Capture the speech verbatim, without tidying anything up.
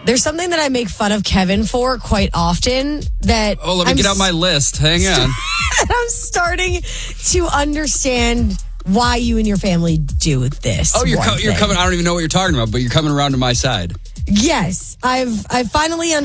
There's something that I make fun of Kevin for quite often that Oh, let me I'm get out my list. Hang on. I'm starting to understand why you and your family do this. Oh, you're one co- you're thing. coming. I don't even know what you're talking about, but you're coming around to my side. Yes, I've I finally understood.